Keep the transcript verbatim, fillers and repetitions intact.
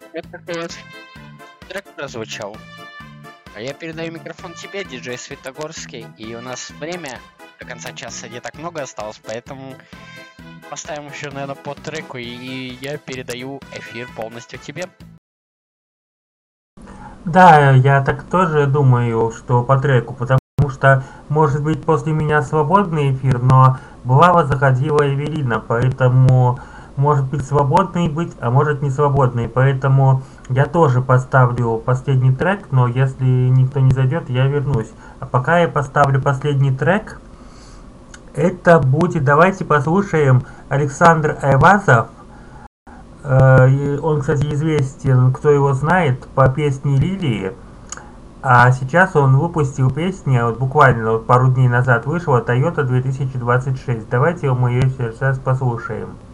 Это такой вот трек прозвучал. А я передаю микрофон тебе, диджей Светогорский, и у нас время до конца часа не так много осталось, поэтому поставим еще, наверное, по треку, и я передаю эфир полностью тебе. Да, я так тоже думаю, что по треку, потому что, может быть, после меня свободный эфир, но Булава заходила Эвелина, поэтому может быть свободный быть, а может не свободный, поэтому я тоже поставлю последний трек, но если никто не зайдет, я вернусь. А пока я поставлю последний трек, это будет, давайте послушаем Александр Айвазов. Э, Он, кстати, известен, кто его знает, по песне «Лилии». А сейчас он выпустил песню, вот буквально вот пару дней назад вышла, Toyota две тысячи двадцать шесть. Давайте мы ее сейчас послушаем.